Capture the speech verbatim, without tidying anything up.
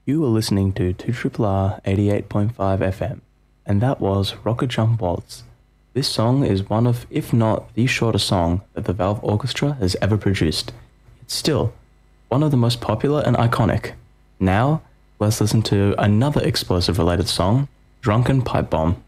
You were listening to two R R eighty-eight point five F M, and that was Rocket Jump Waltz. This song is one of, if not the shortest song that the Valve Orchestra has ever produced. It's still one of the most popular and iconic. Now, let's listen to another explosive related song, Drunken Pipe Bomb.